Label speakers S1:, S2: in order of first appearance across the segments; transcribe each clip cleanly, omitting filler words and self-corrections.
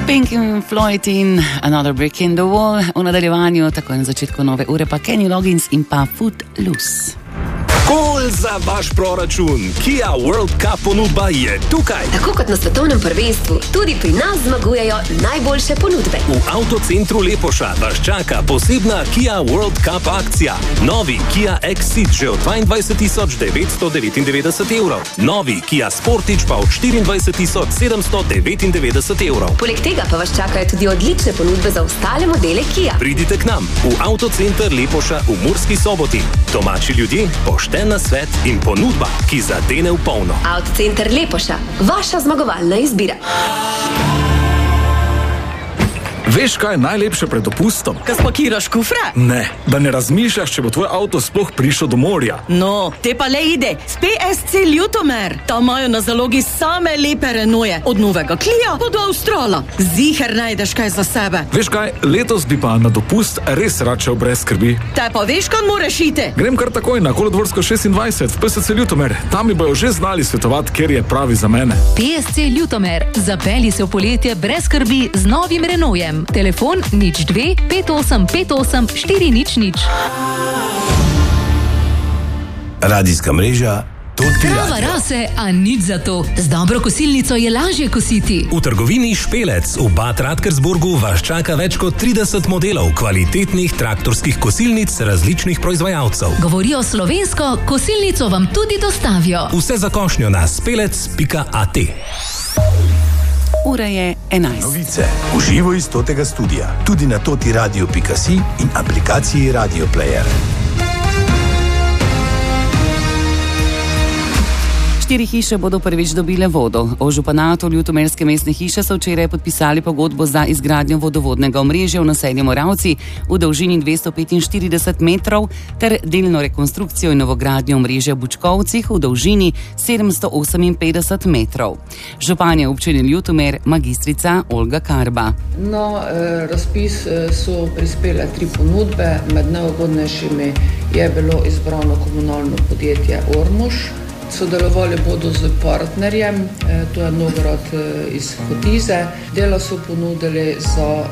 S1: Pink Floyd in Another Brick in the Wall. V nadaljevanju, tako na začetku nove ure, pa Kenny Loggins in pa Footloose.
S2: Gol za vaš proračun. Kia World Cup ponudba je tukaj.
S3: Tako kot na svetovnem prvenstvu, tudi pri nas zmagujejo najboljše ponudbe.
S2: V Avtocentru Lepoša vas čaka posebna Kia World Cup akcija. Novi Kia Exit že od 22.999 evrov. Novi Kia Sportage pa od 24.799 evrov.
S3: Poleg tega pa vas čakajo tudi odlične ponudbe za ostale modele Kia.
S2: Pridite k nam v Avtocenter Lepoša v Murski Soboti. Domači ljudje, pošteni na svet in ponudba, ki zadene v polno.
S3: Avtocenter Lepoša, vaša zmagovalna izbira.
S4: Veš, kaj je najlepše pred dopustom?
S5: Ko spakiraš kufre?
S4: Ne, da ne razmišljaš, če bo tvoj avto sploh prišel do morja.
S5: No, te pa le ide s PSC Ljutomer. Tam imajo na zalogi same lepe Renaultje, od novega Clio pa do Australa. Ziher najdeš kaj za sebe.
S4: Veš kaj, letos bi pa na dopust res rad šel brez skrbi.
S5: Te pa veš, kam moraš iti?
S4: Grem kar takoj na Kolodvorsko 26 v PSC Ljutomer. Tam mi bojo že znali svetovati, ker je pravi za mene.
S6: PSC Ljutomer, zapelji se v poletje brez skrbi z novim Renaultjem. Telefon 02 5858 400.
S7: Radijska mreža
S6: Trava rase, a nič za to. Z dobro kosilnico je lažje kositi.
S2: V trgovini Špelec v Bad Radkersburgu vas čaka več kot 30 modelov kvalitetnih traktorskih kosilnic različnih proizvajalcev.
S6: Govorijo slovensko, kosilnico vam tudi dostavijo.
S2: Vse za košnjo na spelec.at.
S1: Ura je 11.
S7: Novice v živo iz Totega studia, tudi na totiradio.si in aplikaciji Radio Player.
S1: 4 hiše bodo prvič dobile vodo. O županatu Ljutomerske mestne hiše so včeraj podpisali pogodbo za izgradnjo vodovodnega omrežja v naselju Moravci v dolžini 245 metrov ter delno rekonstrukcijo in novogradnjo omrežja v Bučkovcih v dolžini 758 metrov. Županja občine Ljutomer magistrica Olga Karba.
S8: Na razpis so prispele 3 ponudbe, med najugodnejšimi je bilo izbrano komunalno podjetje Ormož. Sodelovali bodo z partnerjem, to je Novgrad iz Hotize. Dela so ponudili za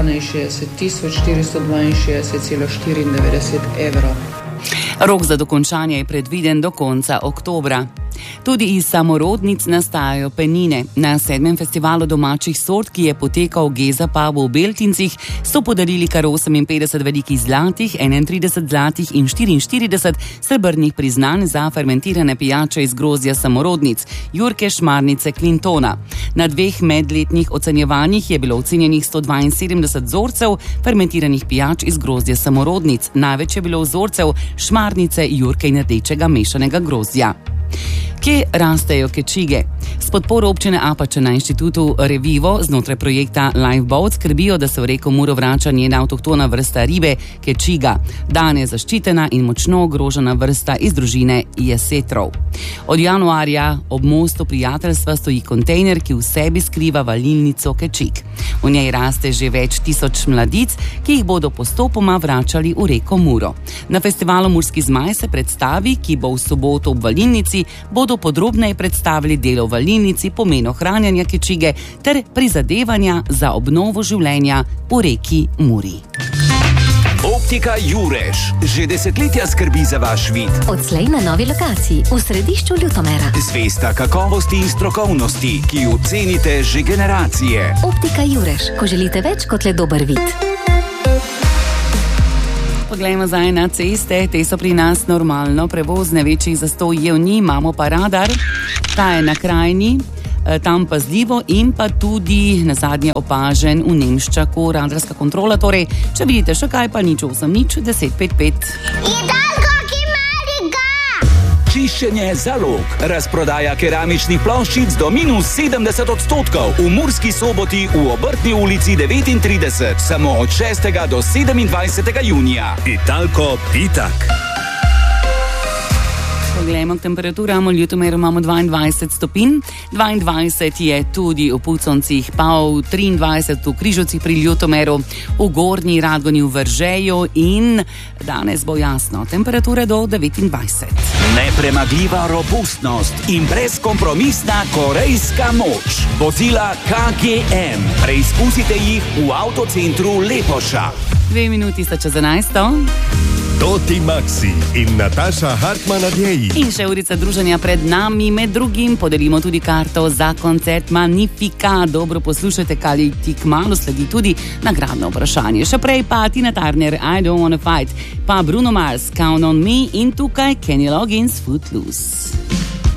S8: 161.462,94 evrov.
S1: Rok za dokončanje je predviden do konca oktobra. Tudi iz samorodnic nastajajo penine. Na 7. festivalu domačih sort, ki je potekal Geza pubu v Beltincih, so podarili kar 58 velikih zlatih, 31 zlatih in 44 srebrnih priznanj za fermentirane pijače iz grozdja samorodnic, Jurke, Šmarnice, Clintona. Na 2 medletnih ocenjevanjih je bilo ocenjenih 172 vzorcev fermentiranih pijač iz grozdja samorodnic. Največ je bilo vzorcev Šmarnice, Jurke in rdečega mešanega grozdja. Kje rastejo kečige? S podporo občine Apače na inštitutu Revivo znotraj projekta Lifeboat skrbijo, da se v reko Muro vrača njena avtohtona vrsta ribe kečiga. Danes zaščitena in močno ogrožena vrsta iz družine jesetrov. Od januarja ob mostu Prijateljstva stoji kontejner, ki v sebi skriva valilnico kečig. V njej raste že več tisoč mladic, ki jih bodo postopoma vračali v reko Muro. Na festivalu Murski zmaj se predstavi, ki bo v soboto ob valilnici, bodo podrobneje predstavili delo v valilnici, pomen ohranjanja kečige ter prizadevanja za obnovo življenja v reki Muri.
S9: Optika Jurež že desetletja skrbi za vaš vid.
S3: Odslej na novi lokaciji v središču Ljutomera.
S9: Zvesta kakovosti in strokovnosti, ki jo cenite že generacije.
S3: Optika Jurež, ko želite več kot le dober vid.
S1: Poglejmo zdaj na ceste, te so pri nas normalno prevozne, večjih zastojev ni, imamo pa radar, ta je na krajni, tam pazljivo in pa tudi nazadnje opažen v Nemščaku radarska kontrola, torej, če vidite še kaj, pa nič 8, nič 1055.
S9: Čiščenje zalog. Razprodaja keramičnih ploščic do -70% v Murski Soboti v Obrtni ulici 39, samo od 6. do 27. junija.
S2: Italko Pitak.
S1: Poglejmo k temperaturam, v Ljutomeru imamo 22 stopinj, 22 je tudi v Puconcih, pa v 23 v Križovcih pri Ljutomeru, v Gornji Radgoni v Veržeju in danes bo jasno, temperature do 29.
S9: Nepremagljiva robustnost in brezkompromisna korejska moč. Vozila KGM. Preizkusite jih v avtocentru Lepoša.
S1: 2 minuti sta čez 11.
S10: Toti Maxi in Nataša Hartmann-Adjeji.
S1: In še urica druženja pred nami, med drugim podelimo tudi karto za koncert Magnifica. Dobro poslušajte, kaj ti kmalu sledi tudi nagradno vprašanje. Še prej pa Tina Turner, I Don't Wanna Fight, pa Bruno Mars, Count on Me in tukaj Kenny Loggins, Footloose.